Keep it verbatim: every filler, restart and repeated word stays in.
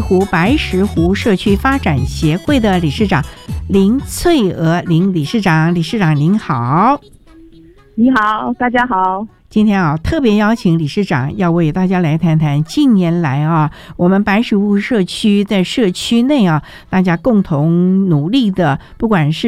湖白石湖社区发展协会的理事长林翠娥林理事长。理事长您好。 你好，大家好。 今天啊，特别邀请理事长要为大家来谈谈近年来啊，我们白石湖社区在社区内啊，大家共同努力的，不管是